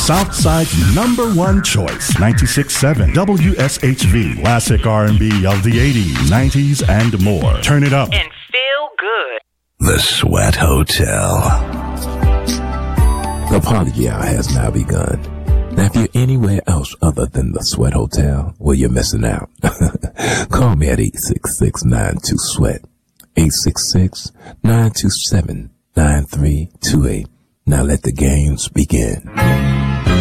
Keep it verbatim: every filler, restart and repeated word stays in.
Southside's number one choice, ninety-six point seven W S H V. Classic R and B of the eighties, nineties, and more. Turn it up and feel good. The Sweat Hotel. The party hour has now begun. Now, if you're anywhere else other than the Sweat Hotel, well, you're missing out. Call me at eight six six, nine two, SWEAT. eight six six, nine two seven, nine three two eight. Now let the games begin.